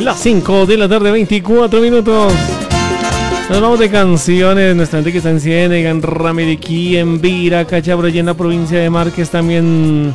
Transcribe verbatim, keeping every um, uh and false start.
Las cinco de la tarde, veinticuatro minutos. Nos vamos de canciones. Nuestra gente que está en Ciénega, en Ramiriquí, en Vira, Cachabro y en la provincia de Márquez también